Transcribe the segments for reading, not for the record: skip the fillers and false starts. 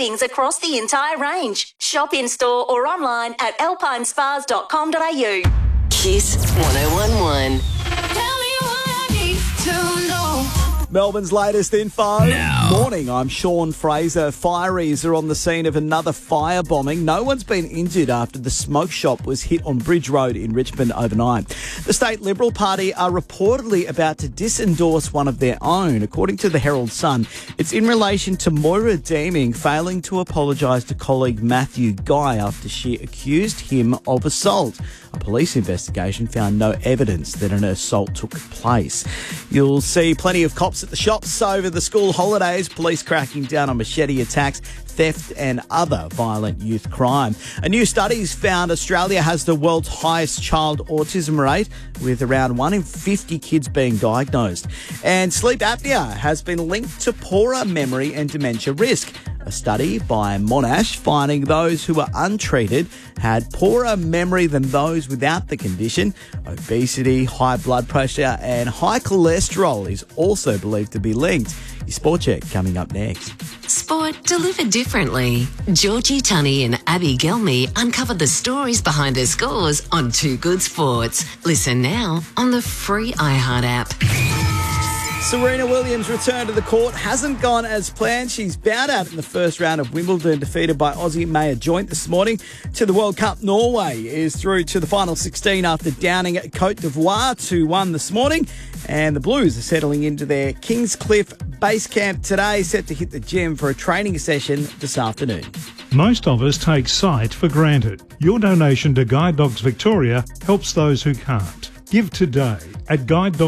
savings across the entire range. Shop in-store or online at alpinespas.com.au. Kiss 1011. Tell me what I need to know. Melbourne's latest info. Now. Morning, I'm Sean Fraser. Fireys are on the scene of another firebombing. No one's been injured after the smoke shop was hit on Bridge Road in Richmond overnight. The State Liberal Party are reportedly about to disendorse one of their own. According to the Herald Sun, it's in relation to Moira Deeming failing to apologise to colleague Matthew Guy after she accused him of assault. A police investigation found no evidence that an assault took place. You'll see plenty of cops at the shops over the school holidays, police cracking down on machete attacks, theft and other violent youth crime. A new study's found Australia has the world's highest child autism rate, with around 1 in 50 kids being diagnosed. And sleep apnea has been linked to poorer memory and dementia risk. A study by Monash finding those who were untreated had poorer memory than those without the condition. Obesity, high blood pressure and high cholesterol is also believed to be linked. Your Sport Check coming up next. Sport delivered differently. Georgie Tunney and Abby Gelmy uncovered the stories behind her scores on Too Good Sports. Listen now on the free iHeart app. Serena Williams' return to the court hasn't gone as planned. She's bowed out in the first round of Wimbledon, defeated by Aussie Maya Joint this morning. To the World Cup, Norway is through to the final 16 after downing Cote d'Ivoire 2-1 this morning. And the Blues are settling into their Kingscliff base camp today, set to hit the gym for a training session this afternoon. Most of us take sight for granted. Your donation to Guide Dogs Victoria helps those who can't. Give today at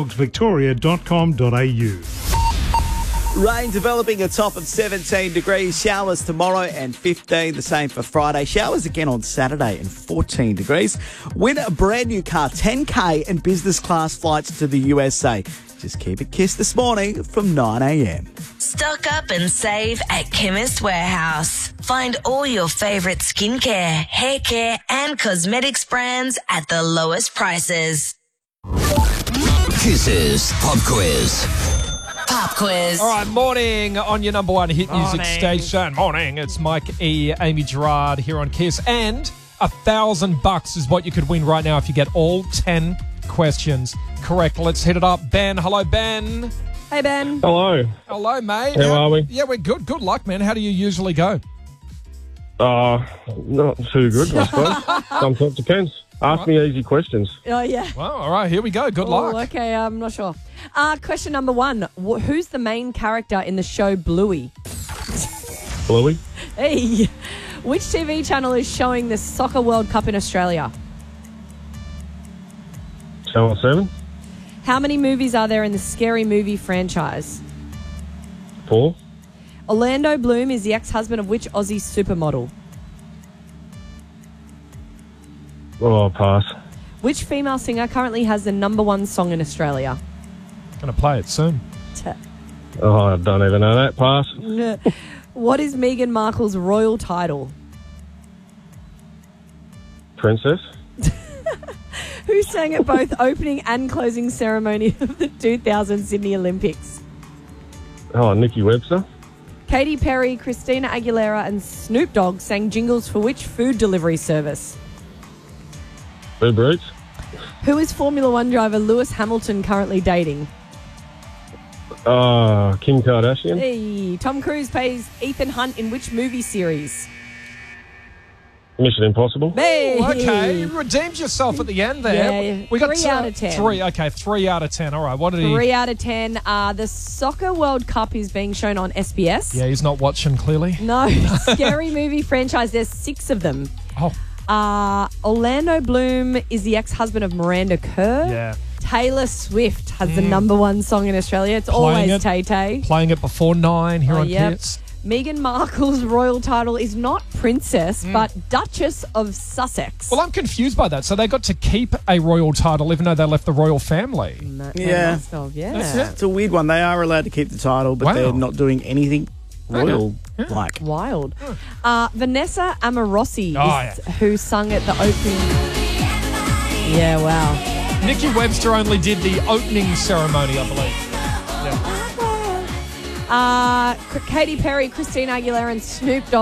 guidedogsvictoria.com.au. Rain developing a top of 17 degrees. Showers tomorrow and 15. The same for Friday. Showers again on Saturday and 14 degrees. Win a brand new car, 10K and business class flights to the USA. Just keep it Kiss this morning from 9 a.m. Stock up and save at Chemist Warehouse. Find all your favourite skincare, hair care and cosmetics brands at the lowest prices. Kiss's Pop Quiz. Pop quiz. All right, morning on your number one hit music station. Morning. It's Mike E, Amy Gerard here on Kiss. And $1,000 is what you could win right now if you get all 10 questions correct. Let's hit it up. Ben. Hello, Ben. Hey, Ben. Hello. Hello, mate. How are we? Yeah, we're good. Good luck, man. How do you usually go? Not too good, I suppose. Sometimes depends. Ask me easy questions. Oh, yeah. Well, all right. Here we go. Good luck. Okay, I'm not sure. Question number one. Who's the main character in the show Bluey? Bluey? Hey. Which TV channel is showing the Soccer World Cup in Australia? Channel 7? How many movies are there in the Scary Movie franchise? 4? Orlando Bloom is the ex-husband of which Aussie supermodel? Oh, pass. Which female singer currently has the number one song in Australia? Going to play it soon. Oh, I don't even know that. Pass. What is Meghan Markle's royal title? Princess? Who sang at both opening and closing ceremony of the 2000 Sydney Olympics? Oh, Nikki Webster? Katy Perry, Christina Aguilera and Snoop Dogg sang jingles for which food delivery service? Uber Eats? Who is Formula One driver Lewis Hamilton currently dating? Kim Kardashian? Hey, Tom Cruise plays Ethan Hunt in which movie series? Mission Impossible? Hey. Oh, okay. You redeemed yourself at the end there. Yeah, we got 3 out of 10. 3. Okay, 3 out of 10. All right. What did he... 3 out of 10. The Soccer World Cup is being shown on SBS. Yeah, he's not watching clearly. No. Scary Movie franchise. There's 6 of them. Oh. Orlando Bloom is the ex-husband of Miranda Kerr. Yeah. Taylor Swift has the number one song in Australia. It's always Tay-Tay. Playing it before 9 here on Kiss. Meghan Markle's royal title is not Princess, but Duchess of Sussex. Well, I'm confused by that. So they got to keep a royal title even though they left the royal family. Yeah. It's a weird one. They are allowed to keep the title, but they're not doing anything royal-like. Wild. Vanessa Amorosi is who sung at the opening. Yeah, wow. Nikki Webster only did the opening ceremony, I believe. Katy Perry, Christina Aguilera and Snoop Dogg